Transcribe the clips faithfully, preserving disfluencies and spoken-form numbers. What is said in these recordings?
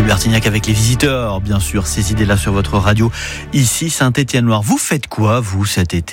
Bertignac avec les visiteurs, bien sûr, ces idées-là sur votre radio, ici Saint-Étienne-Loire. Vous faites quoi, vous, cet été ?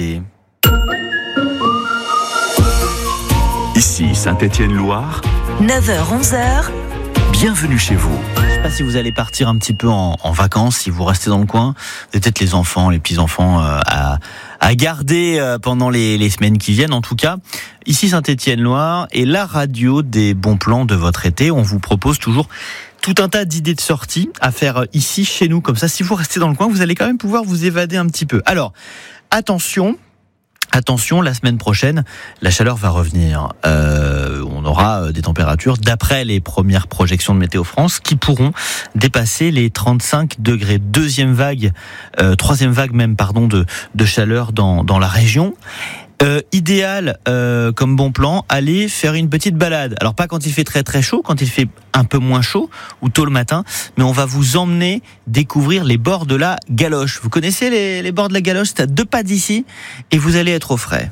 Ici Saint-Étienne-Loire, neuf heures onze heures. Bienvenue chez vous. Je ne sais pas si vous allez partir un petit peu en, en vacances, si vous restez dans le coin. Vous avez peut-être les enfants, les petits-enfants euh, à, à garder euh, pendant les, les semaines qui viennent. En tout cas, ici Saint-Étienne-Loire et la radio des bons plans de votre été. On vous propose toujours tout un tas d'idées de sorties à faire ici, chez nous. Comme ça, si vous restez dans le coin, vous allez quand même pouvoir vous évader un petit peu. Alors, attention... Attention, la semaine prochaine, la chaleur va revenir. Euh, on aura des températures, d'après les premières projections de Météo France, qui pourront dépasser les trente-cinq degrés. Deuxième vague, euh, troisième vague même, pardon, de, de chaleur dans, dans la région. Euh, idéal, euh, comme bon plan, aller faire une petite balade. Alors pas quand il fait très très chaud, quand il fait un peu moins chaud ou tôt le matin, mais on va vous emmener découvrir les bords de la Galoche. Vous connaissez les, les bords de la Galoche ? C'est à deux pas d'ici et vous allez être au frais.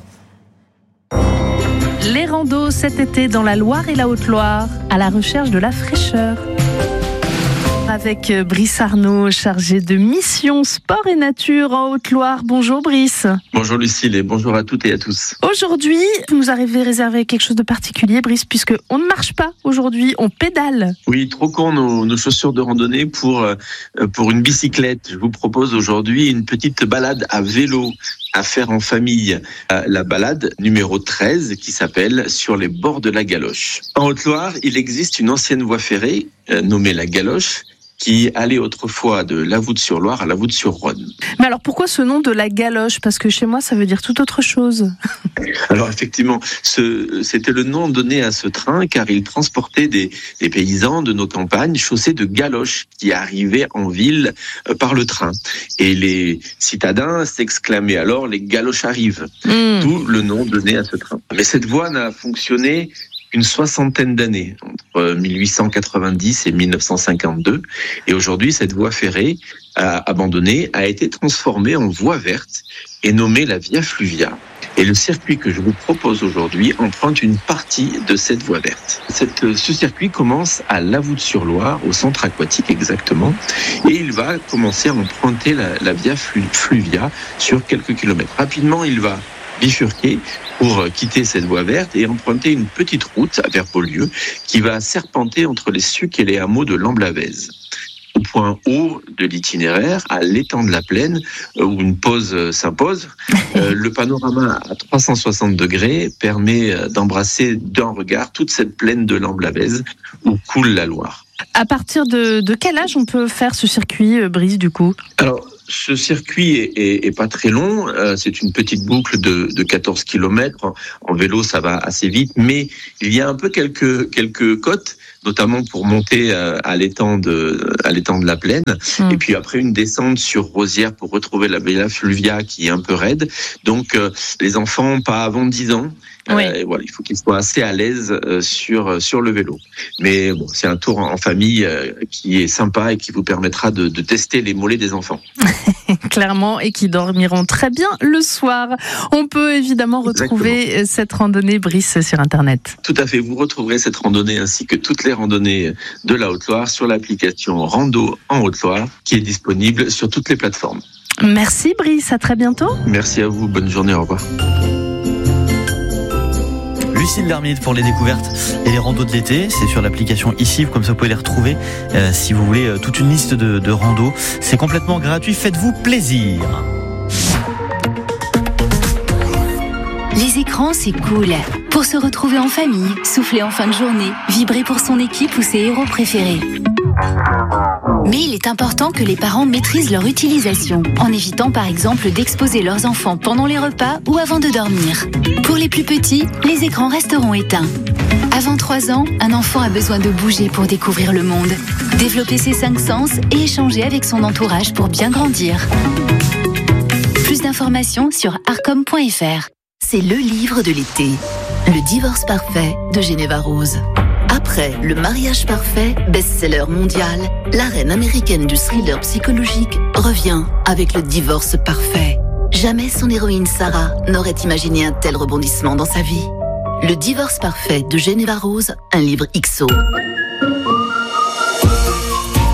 Les randos cet été dans la Loire et la Haute-Loire, à la recherche de la fraîcheur. Avec Brice Arnaud, chargé de mission sport et nature en Haute-Loire. Bonjour Brice. Bonjour Lucille et bonjour à toutes et à tous. Aujourd'hui, vous nous avez réservé quelque chose de particulier, Brice, puisque on ne marche pas aujourd'hui, on pédale. Oui, troquons nos, nos chaussures de randonnée pour, euh, pour une bicyclette. Je vous propose aujourd'hui une petite balade à vélo à faire en famille. Euh, la balade numéro treize qui s'appelle « Sur les bords de la Galoche ». En Haute-Loire, il existe une ancienne voie ferrée euh, nommée la Galoche, qui allait autrefois de La Voûte-sur-Loire à La Voûte-sur-Rhône. Mais alors pourquoi ce nom de la Galoche ? Parce que chez moi ça veut dire tout autre chose. Alors effectivement, ce, c'était le nom donné à ce train car il transportait des, des paysans de nos campagnes chaussés de galoches qui arrivaient en ville euh, par le train. Et les citadins s'exclamaient alors « les galoches arrivent mmh. », d'où le nom donné à ce train. Mais cette voie n'a fonctionné une soixantaine d'années, entre mille huit cent quatre-vingt-dix et mille neuf cent cinquante-deux. Et aujourd'hui, cette voie ferrée a, abandonnée a été transformée en voie verte et nommée la Via Fluvia. Et le circuit que je vous propose aujourd'hui emprunte une partie de cette voie verte. Cette, ce circuit commence à La Voûte-sur-Loire, au centre aquatique exactement, et il va commencer à emprunter la, la Via Fluvia sur quelques kilomètres. Rapidement, il va bifurquer pour quitter cette voie verte et emprunter une petite route vers Beaulieu qui va serpenter entre les Sucs et les hameaux de Lamblavèze. Au point haut de l'itinéraire, à l'étang de la Plaine, où une pause s'impose, euh, le panorama à trois cent soixante degrés permet d'embrasser d'un regard toute cette plaine de Lamblavèze où coule la Loire. À partir de, de quel âge on peut faire ce circuit, Brice, du coup ? Alors, ce circuit est, est, est pas très long, euh, c'est une petite boucle de, de quatorze kilomètres. En vélo, ça va assez vite, mais il y a un peu quelques, quelques côtes, notamment pour monter euh, à l'étang de, à l'étang de la Plaine. Mmh. Et puis après, une descente sur Rosières pour retrouver la Via Fluvia qui est un peu raide. Donc, euh, les enfants, pas avant dix ans. Oui. Euh, voilà, il faut qu'ils soient assez à l'aise euh, sur sur le vélo. Mais bon, c'est un tour en famille euh, qui est sympa et qui vous permettra de, de tester les mollets des enfants. Clairement, et qui dormiront très bien le soir. On peut évidemment retrouver Exactement. Cette randonnée, Brice, sur Internet. Tout à fait, vous retrouverez cette randonnée ainsi que toutes les randonnées de la Haute-Loire sur l'application Rando en Haute-Loire qui est disponible sur toutes les plateformes. Merci Brice, à très bientôt. Merci à vous, bonne journée, au revoir. Lucille Lermite pour les découvertes et les randos de l'été, c'est sur l'application ici, comme ça vous pouvez les retrouver euh, si vous voulez euh, toute une liste de, de randos. C'est complètement gratuit, faites-vous plaisir. Les écrans, c'est cool. Pour se retrouver en famille, souffler en fin de journée, vibrer pour son équipe ou ses héros préférés. Mais il est important que les parents maîtrisent leur utilisation, en évitant par exemple d'exposer leurs enfants pendant les repas ou avant de dormir. Pour les plus petits, les écrans resteront éteints. Avant trois ans, un enfant a besoin de bouger pour découvrir le monde, développer ses cinq sens et échanger avec son entourage pour bien grandir. Plus d'informations sur arcom point f r. C'est le livre de l'été, Le divorce parfait de Geneva Rose. Après Le mariage parfait, best-seller mondial, la reine américaine du thriller psychologique revient avec Le divorce parfait. Jamais son héroïne Sarah n'aurait imaginé un tel rebondissement dans sa vie. Le divorce parfait de Geneva Rose, un livre X O.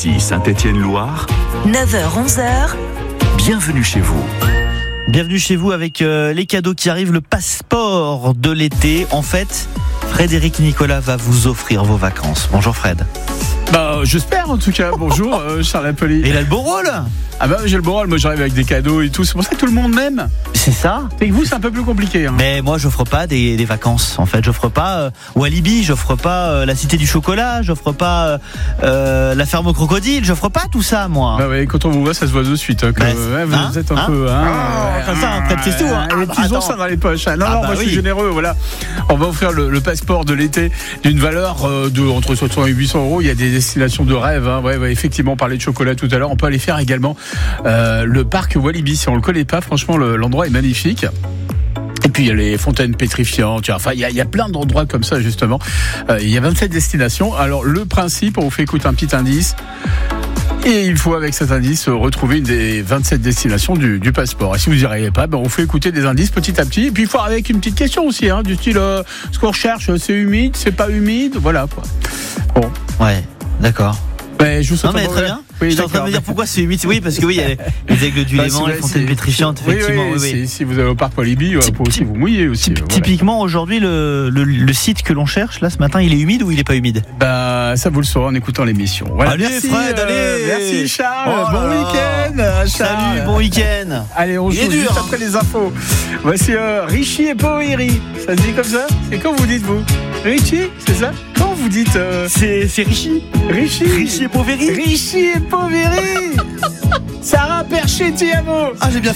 Ici Saint-Étienne-Loire, neuf heures onze heures. bienvenue chez vous. Bienvenue chez vous avec euh, les cadeaux qui arrivent, le passeport de l'été. En fait, Frédéric Nicolas va vous offrir vos vacances. Bonjour Fred. Bah, j'espère en tout cas. Bonjour euh, Charles Appoli. Et il a le beau rôle. Ah bah j'ai le bon rôle, moi j'arrive avec des cadeaux et tout. C'est pour ça que tout le monde m'aime. C'est ça. Et que vous c'est un peu plus compliqué. Hein. Mais moi j'offre pas des, des vacances. En fait, j'offre pas euh, Walibi, j'offre pas euh, la Cité du Chocolat, j'offre pas euh, euh, la ferme au crocodile, j'offre pas tout ça moi. Bah ouais, quand on vous voit ça se voit de suite. Hein, que, Bah, ouais, vous hein, êtes un hein peu. Hein, oh, ouais, comme ça, Fred, c'est tout. Hein. Les Ah, bah, petits attends. oursins dans les poches. Hein. Non, Ah, non, bah, moi je oui. suis généreux. Voilà. On va offrir le, le passeport de l'été d'une valeur euh, de entre sept cents et huit cents euros. Il y a des destinations de rêve. Hein. Ouais, ouais, effectivement, on parlait de chocolat tout à l'heure. On peut aller faire également euh, le parc Walibi. Si on le connaît pas, franchement, le, l'endroit est magnifique. Et puis il y a les fontaines pétrifiantes, enfin il y a, il y a plein d'endroits comme ça justement. Euh, il y a vingt-sept destinations. Alors le principe, on vous fait écouter un petit indice. Et il faut avec cet indice retrouver une des vingt-sept destinations du, du passeport. Et si vous n'y arrivez pas, ben on fait écouter des indices petit à petit. Et puis il faut avec une petite question aussi, hein, du style euh, ce qu'on recherche, c'est humide, c'est pas humide, voilà quoi. Bon. Ouais, d'accord. Ben, je vous souhaite Non mais un bon très voyage. bien. Oui, J'étais en train de me dire pourquoi c'est humide. Oui, parce que oui, il y a les, les aigles du Bah, Léman, si- les fontaines si- pétrifiantes, oui, effectivement. oui, Oui, oui. Si, si vous allez au parc Walibi, vous pouvez aussi vous mouiller aussi. Typ- voilà. Typiquement aujourd'hui, le, le, le site que l'on cherche là ce matin, il est humide ou il est pas humide? Bah, ça vous le saurez en écoutant l'émission. Voilà. Allez, merci, Fred, allez. Merci Charles. Oh bon là là. week-end. Charles. Salut, bon week-end. Allez, on Il est joue dur, juste hein. après les infos. Voici euh, Richie et Poveri. Ça se dit comme ça? Et quand vous dites vous? Richie, c'est ça? Quand vous dites euh, C'est c'est Richie. Richie? Richie et Poveri. Richie et Poveri. Sarah Perchetti à vous. Ah, j'ai bien